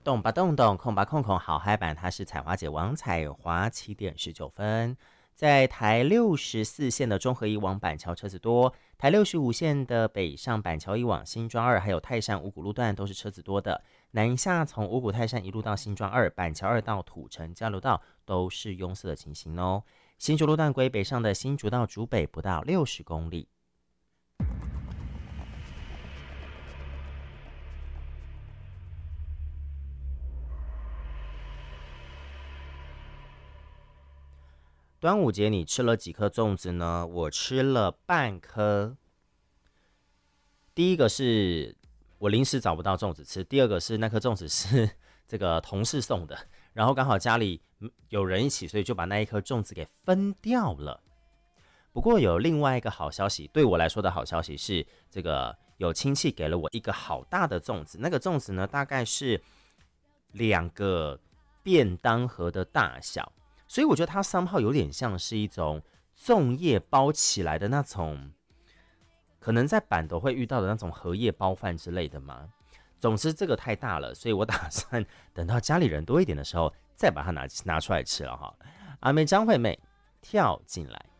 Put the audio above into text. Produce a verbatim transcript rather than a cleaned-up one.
动吧动动，空吧空空，好嗨版，它是采花姐王彩华，七点十九分。在台六十四线的中和一往板桥车子多，台六十五线的北上板桥一往新庄二，还有泰山五股路段都是车子多的。南下从五股泰山一路到新庄二，板桥二到土城交流道都是拥塞的情形哦。新竹路段归北上的新竹到竹北不到六十公里。端午节你吃了几颗粽子呢？我吃了半颗。第一个是我临时找不到粽子吃，第二个是那颗粽子是这个同事送的，然后刚好家里有人一起，所以就把那一颗粽子给分掉了。不过有另外一个好消息，对我来说的好消息是，这个有亲戚给了我一个好大的粽子，那个粽子呢大概是两个便当盒的大小。所以我觉得它somehow有点像是一种粽叶包起来的那种，可能在板斗会遇到的那种荷叶包饭之类的嘛。总之这个太大了，所以我打算等到家里人多一点的时候再把它 拿, 拿出来吃了哈。阿妹张惠妹跳进来。